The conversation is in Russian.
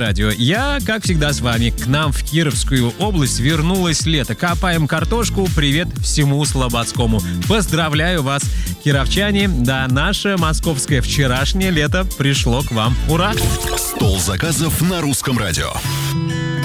радио. Я, как всегда, с вами. К нам в Кировскую область вернулось лето. Копаем картошку. Привет всему Слободскому. Поздравляю вас, кировчане. Да, наше московское вчерашнее лето пришло к вам. Ура! Стол заказов на Русском радио.